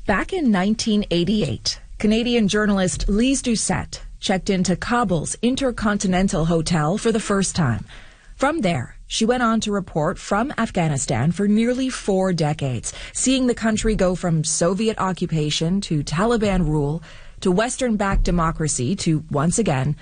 Back in 1988, Canadian journalist Lise Doucette checked into Kabul's Intercontinental Hotel for the first time. From there, she went on to report from Afghanistan for nearly 4 decades, seeing the country go from Soviet occupation to Taliban rule to Western-backed democracy to, once again,